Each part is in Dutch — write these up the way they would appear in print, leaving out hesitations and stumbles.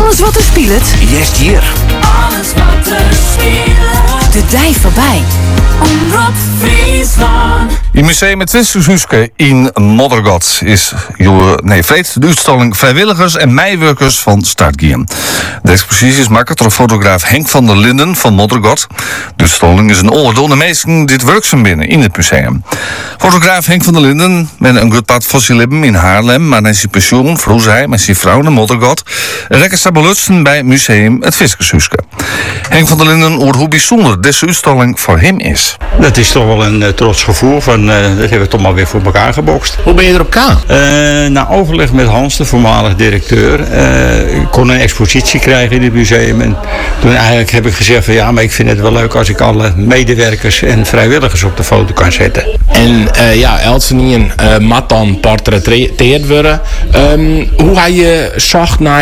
Alles wat er speelt. Yes, hier. Alles wat er speelt. De dij voorbij. Omroep Friesland. In museum het Twisthuiske in Moddergat is vreed de uitstalling Vrijwilligers en Meiwerkers van start gaan. De expositie is gemaakt door fotograaf Henk van der Linden van Moddergat. De uitstalling is een oordeel de meesten dit werkzaam binnen in het museum. Fotograaf Henk van der Linden met een goed pad fossielen in Haarlem, maar na zijn pensioen vroeg hij met zijn vrouw naar Moddergat en rekken ze belutsen bij museum het Viskershuiske. Henk van der Linden hoort hoe bijzonder deze uitstalling voor hem is. Dat is toch wel een trots gevoel van dat hebben we toch maar weer voor elkaar gebokst. Hoe ben je erop gaan? Na overleg met Hans, de voormalig directeur, kon een expositie krijgen in het museum. En toen eigenlijk heb ik gezegd van ja, maar ik vind het wel leuk als ik alle medewerkers en vrijwilligers op de foto kan zetten. En Elsenien mat dan portretteerd worden. Hoe hij je zag naar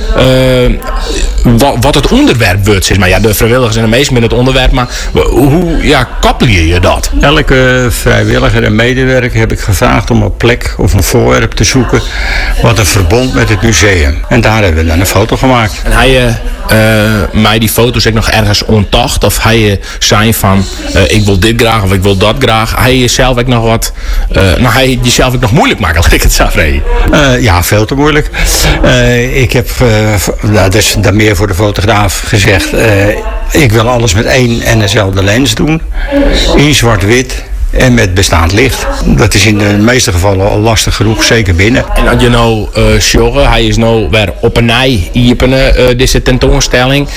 wat het onderwerp wordt, zeg maar. Ja, de vrijwilligers en de meesten met het onderwerp, maar hoe koppel je dat? Elke vrijwilliger en medewerker heb ik gevraagd om een plek of een voorwerp te zoeken wat een verbond met het museum. En daar hebben we dan een foto gemaakt. En hij je mij die foto's ook nog ergens ontacht? Of hij je zei van ik wil dit graag of ik wil dat graag? Hij jezelf ook nog wat hij jezelf ook nog moeilijk maken, laat ik het zo zeggen. Ja, veel te moeilijk. Ik heb, dat is dan meer voor de fotograaf gezegd, ik wil alles met één en dezelfde lens doen. In zwart-wit. En met bestaand licht. Dat is in de meeste gevallen al lastig genoeg, zeker binnen. En als je nou sjoggen, hij is nou weer op een nij iepenen, deze tentoonstelling.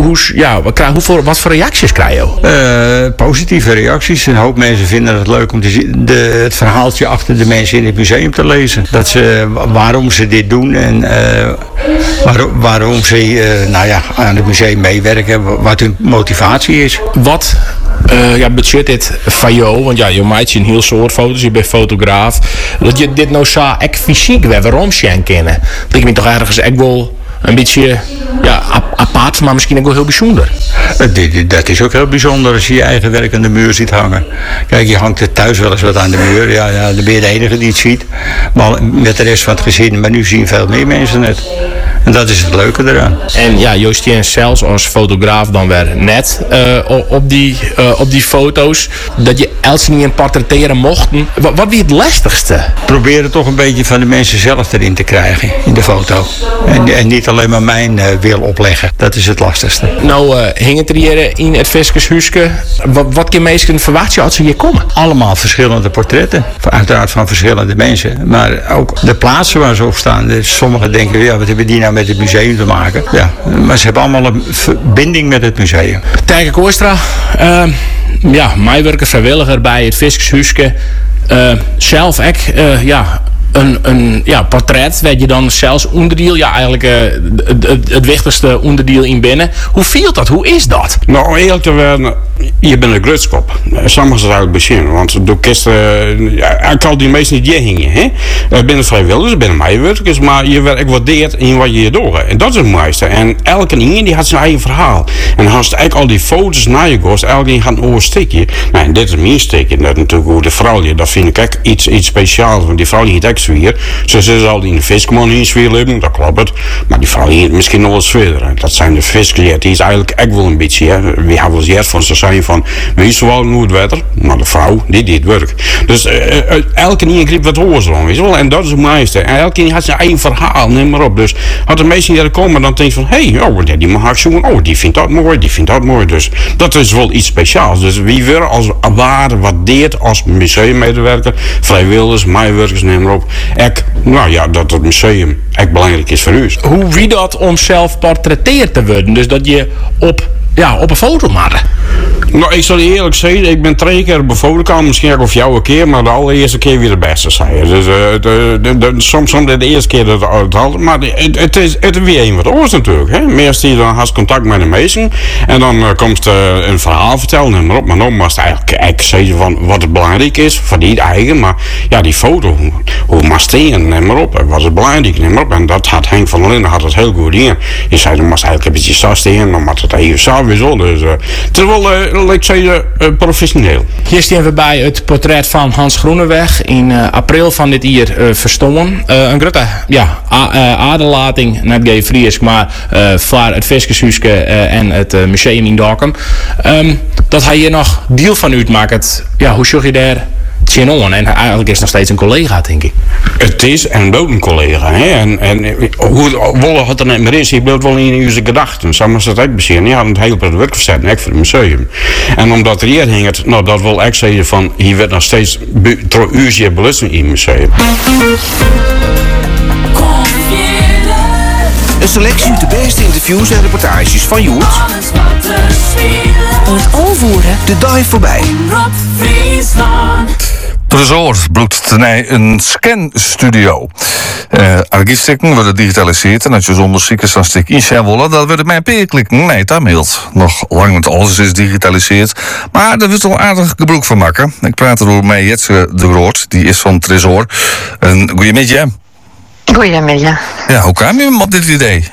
Wat voor reacties krijg je? Positieve reacties. Een hoop mensen vinden het leuk om te zien, het verhaaltje achter de mensen in het museum te lezen. Waarom ze dit doen en waarom ze aan het museum meewerken, wat hun motivatie is. Wat budget dit van jou, want je maakt een heel soort foto's, je bent fotograaf, dat je dit nou zo echt fysiek waarom zien kennen. Dat ik me toch ergens echt wel een beetje apart, maar misschien ook wel heel bijzonder. Dat is ook heel bijzonder als je je eigen werk aan de muur ziet hangen. Kijk, je hangt er thuis wel eens wat aan de muur. Ja, dan ben je de enige die het ziet. Maar met de rest van het gezin. Maar nu zien veel meer mensen het. En dat is het leuke eraan. En Joost Jens zelfs als fotograaf dan weer net op die foto's. Dat je Elsenien portretteren mochten. Wat wie het lastigste? Proberen toch een beetje van de mensen zelf erin te krijgen in de foto. En niet alleen maar mijn wil opleggen. Dat is het lastigste. Nou, hing het er hier in het Viskershuiske. Wat kan mensen verwachten als ze hier komen? Allemaal verschillende portretten. Uiteraard van verschillende mensen. Maar ook de plaatsen waar ze op staan. Sommigen denken, wat hebben die nou met het museum te maken? Ja, maar ze hebben allemaal een verbinding met het museum. Tijke Kooistra, mijwerker vrijwilliger bij het Viskershuiske. Zelf ook, een portret werd je dan zelfs onderdeel, eigenlijk het wichtigste onderdeel in binnen. Hoe viel dat? Hoe is dat? Nou, eerlijk te werden, je bent een grutskop. Sommigen zijn het begin, want door kisten, ik kan die meesten niet hingen. Ik ben vrijwilligers, ik ben meewerkers, maar je werd ook waardeerd in wat je hier doet. En dat is het mooiste. En elke ene die had zijn eigen verhaal. En als je eigenlijk al die foto's naar je gaat, elke ene gaat een oorstikje. Nou, en dit is mijn stikje. Dat natuurlijk hoe de vrouw, dat vind ik ook iets speciaals. Want die vrouw die heeft sfeer. Ze zal in de viskeman in sfeer leven, dat klopt het. Maar die vrouw hier misschien nog wel sfeer. Dat zijn de viskers, die is eigenlijk echt wel een beetje. We hebben wel eens van ze zijn van, wees wel hoe het wetter, maar de vrouw, die deed werk. Dus elke keer griep wat oorzong, weet je wel. En dat is het meeste. En elke keer had zijn eigen verhaal, neem maar op. Dus had de meesten die er komen, dan denk je van, die mag ik zoeken. Die vindt dat mooi, die vindt dat mooi. Dus dat is wel iets speciaals. Dus wie weer als waarde waardeert als museummedewerker, vrijwilligers, medewerkers, neem maar op. Dat het museum echt belangrijk is voor u. Hoe wie dat om zelf portretteerd te worden? Dus dat je op een foto maakt? Nou, ik zal je eerlijk zeggen, ik ben 3 keer op een foto gekomen, misschien ook of jou een keer, maar de allereerste keer weer de beste zijn. Dus soms de eerste keer dat het had, maar het is weer een wat oors natuurlijk. Hè? Meestal dan had contact met de meesten en dan komt een verhaal vertellen en maar op. Maar dan was het eigenlijk zeggen van wat het belangrijk is, voor die eigen, maar die foto, hoe maar steen, neem maar op, wat het belangrijk, neem maar op. En dat had Henk van der Linden had het heel goed in. Je zei, dan was eigenlijk een beetje zo steen, dan was het even zo weer zo. Dus het is wel ik zei professioneel. Hier staan we bij het portret van Hans Groeneweg in april van dit jaar verstonden. Een grote aderlating, net geen Fries, maar voor het Fiskershuiske en het museum in Dokkum. Dat hij hier nog deel van uitmaakt. Ja, hoe zorg je daar? En eigenlijk is het nog steeds een collega, denk ik. Het is en ook een collega. Hè? En hoe Wolle had er net meer is, je beeld wel in onze gedachten. Samen ze het ook bezien. Je had het heel veel werk verzet, ook voor het museum. En omdat er hier hing het, nou dat wil ik zeggen van, hier werd nog steeds door uur belasting in het museum. Een selectie uit de beste interviews en reportages van Joert. Alles wat er speelt. Het aanvoeren. De dive voorbij. Omroep Friesland. Tresor broekt tenij een scanstudio. Archiefstukken worden digitaliseerd en als je zonder ziektes dan stik in zijn willen, dat wordt mijn peerklikken. Nee, dat mailt. Nog lang niet alles is digitaliseerd, maar daar wordt wel aardig gebruik van maken. Ik praat erover met Jetse de Groot, die is van Tresor. Een goeiemiddag. Goedemiddag. Ja, hoe kwam je op dit idee?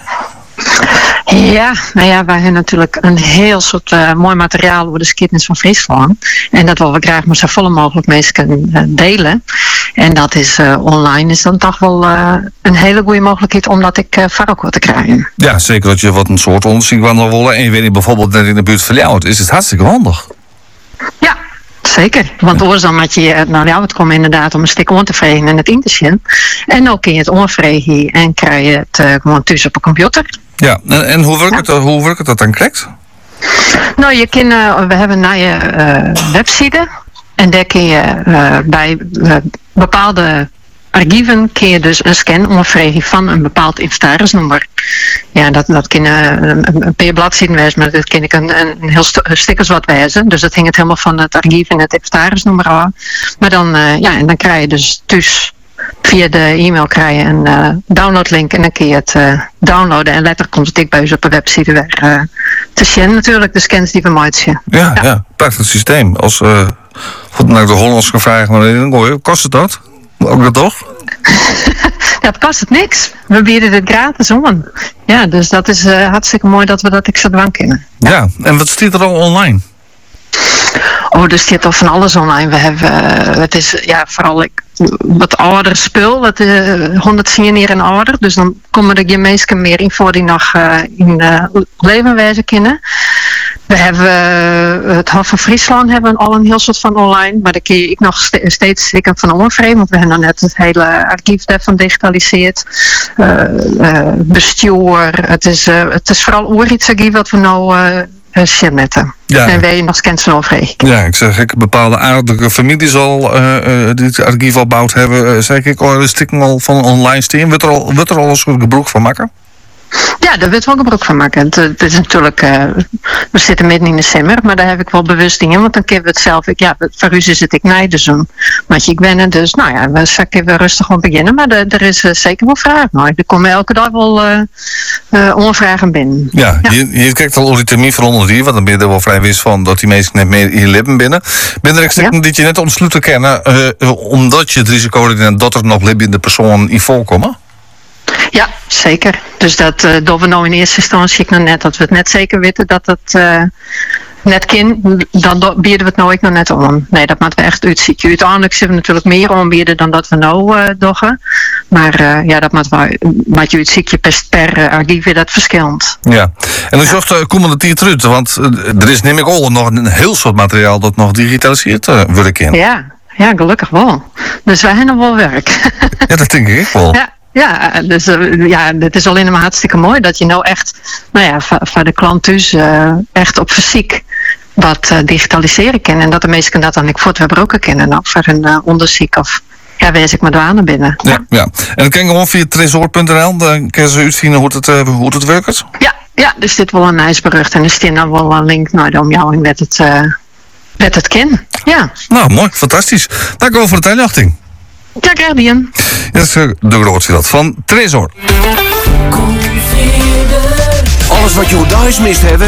Ja, nou ja, wij hebben natuurlijk een heel soort mooi materiaal over de geschiedenis van Friesland. En dat willen we graag met zo volle mogelijk mensen delen. En dat is online is dan toch wel een hele goede mogelijkheid om dat ik varkens te krijgen. Ja, zeker dat je wat een soort onderzoek wil willen. En je weet niet, bijvoorbeeld net in de buurt van jou, is het hartstikke handig. Ja. Zeker, want anders dan moet je, nou ja, het komt inderdaad om een stuk on te vregen en het in te zien. En dan kun je het onvregen en krijg je het gewoon thuis op een computer. Ja, en hoe werkt dat dan correct? Nou, we hebben een je website en daar kun je bij bepaalde archieven kun je dus een scan onvregen van een bepaald inventarisnummer. Ja, dat kan een paar bladzijden wezen, maar dat kan ik een heel stickers wat wezen. Dus dat hangt helemaal van het archief en het inventarisnummer af. Maar dan, en dan krijg je dus thuis via de e-mail krijg je een downloadlink en dan kun je het downloaden. En later komt het bij op de website weer te zien natuurlijk, de scans die we maken zien. Ja, prachtig systeem. Als naar de Hollands gaan vragen, maar kost het dat? Ook dat toch? Dat kost het niks. We bieden het gratis aan. Ja, dus dat is hartstikke mooi dat we dat extra dwang kennen. Ja, en wat staat er al online? Oh, er staat al van alles online. We hebben, het is vooral wat ouder spul. Het 110 jaar en ouder. Dus dan komen er geen mensen meer in voor die nog in leven wijzen kunnen. We hebben het Hof van Friesland hebben al een heel soort van online. Maar daar kun je nog steeds zeker van onvreden. Want we hebben dan net het hele archief daarvan digitaliseerd. Bestuur. Het is vooral oerheidsarchief wat we nou netten. Ja. En wij nog scans van overheen. Ja, ik zeg, bepaalde aardige families al die het archief al bouwd hebben. Zeg ik al, stikken al van online steen. Wordt er al een soort gebruik van maken? Ja, daar wordt wel gebruik van maken. Het is natuurlijk, we zitten midden in december, maar daar heb ik wel bewust in. Want dan kunnen we het zelf, voor u is het nee, dus een maatje ik wennen. Dus nou ja, we kunnen rustig gewoon beginnen. Maar er is zeker wel vraag. Nou, er komen elke dag wel onvragen binnen. Ja. Je kijkt al over die termijn van 100 jaar, want dan ben je er wel vrij wist van dat die mensen net meer hier leven binnen. Ben er stukken dat je net ontsluiten kennen, omdat je het risico dat er nog levende personen in voorkomen? Ja, zeker. Dus dat doen we nou in eerste instantie net dat we het net zeker weten dat het net kan, dan bieden we het nou ook nog net om. Nee, dat moeten we echt uitzieken. Uiteindelijk zullen we natuurlijk meer aanbieden dan dat we nou doen. Maar dat moet je uitzieken per archief weer dat verschillend. Ja, en dan zocht komen het hier terug, want er is neem ik al nog een heel soort materiaal dat nog digitaliseerd wordt kan. Ja, gelukkig wel. Dus wij hebben nog wel werk. Ja, dat denk ik wel. Ja, dus het is alleen maar hartstikke mooi dat je nou echt, voor de klant dus echt op fysiek wat digitaliseren kan. En dat de mensen dat dan voor het gebruiken kennen. Nou, voor een onderzoek of wees ik maar douane binnen. Ja. En dan kan je gewoon via tresor.nl, dan kunnen ze uitvinden hoe het werkt. Ja, er zit wel een ijsberucht en er staat dan wel een link naar de omjouwing met het ken. Ja. Nou, mooi, fantastisch. Dank u wel voor de uitnodiging. Ja, graag gedaan. Ja, dat is de Groot van Tresor. Alles wat je thuis mist hebben.